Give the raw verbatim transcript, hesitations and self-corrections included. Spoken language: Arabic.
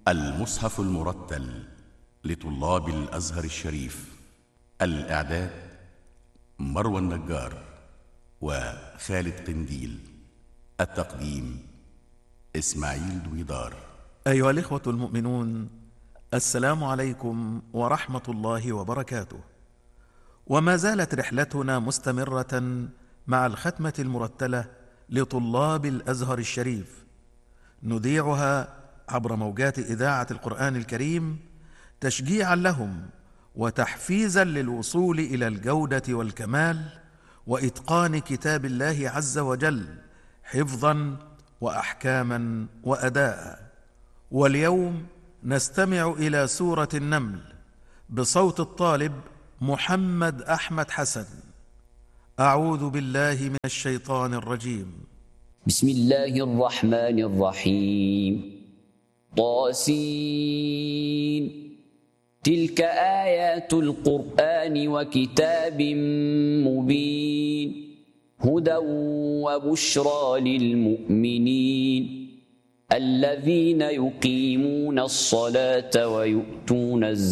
المصحف المرتل لطلاب الأزهر الشريف. الإعداد مروى النجار وخالد قنديل. التقديم إسماعيل دويدار. أيها الإخوة المؤمنون، السلام عليكم ورحمة الله وبركاته. وما زالت رحلتنا مستمرة مع الختمة المرتلة لطلاب الأزهر الشريف، نذيعها عبر موجات إذاعة القرآن الكريم تشجيعا لهم وتحفيزا للوصول إلى الجودة والكمال وإتقان كتاب الله عز وجل حفظا وأحكاما وأداء. واليوم نستمع إلى سورة النمل بصوت الطالب محمد أحمد حسن. أعوذ بالله من الشيطان الرجيم. بسم الله الرحمن الرحيم. طاسين. تلك آيات القرآن وكتاب مبين، هدى وبشرى للمؤمنين الذين يقيمون الصلاة ويؤتون الزكاة